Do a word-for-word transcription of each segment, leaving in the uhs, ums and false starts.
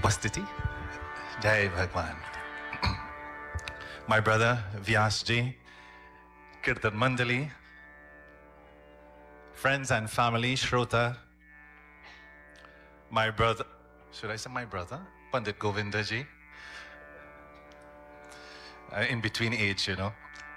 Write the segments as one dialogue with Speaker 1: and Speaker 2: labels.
Speaker 1: Upastiti. Jai Bhagwan. My brother Vyasji, Kirtan Mandali, friends and family, Shrota, my brother, should I say my brother? Pandit Govindaji. Uh, in between age, you know.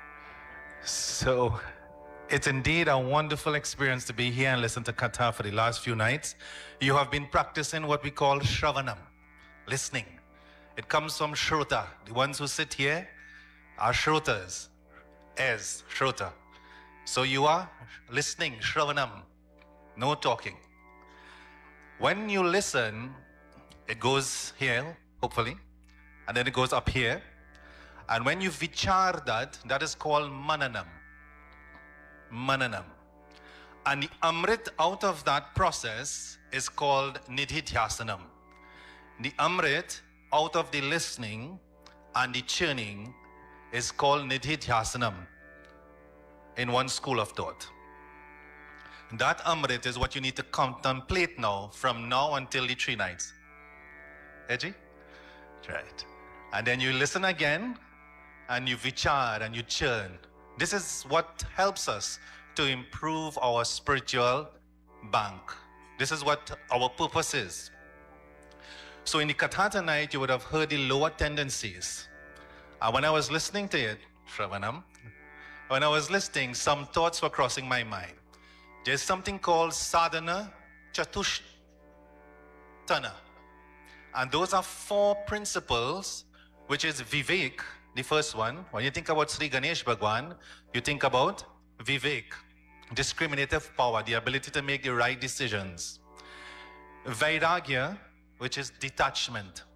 Speaker 1: So, it's indeed a wonderful experience to be here and listen to Katha for the last few nights. You have been practicing what we call Shravanam, listening. It comes from Shrota. The ones who sit here are Shrotas, as Shrota. So you are listening, Shravanam, no talking. When you listen, it goes here, hopefully, and then it goes up here. And when you vichar that, that is called Mananam. Mananam. And the Amrit out of that process is called Nidhidhyasanam. The Amrit out of the listening and the churning is called Nidhidhyasanam in one school of thought. That Amrit is what you need to contemplate now, from now until the three nights. Edgy? Right. And then you listen again, and you vichar and you churn. This is what helps us to improve our spiritual bank. This is what our purpose is. So in the Katha tonight, you would have heard the lower tendencies. And when I was listening to it, Shravanam, when I was listening, some thoughts were crossing my mind. There's something called Sadhana Chatushtana. And those are four principles, which is Vivek, the first one. When you think about Sri Ganesh Bhagwan, you think about Vivek, discriminative power, the ability to make the right decisions. Vairagya, which is detachment,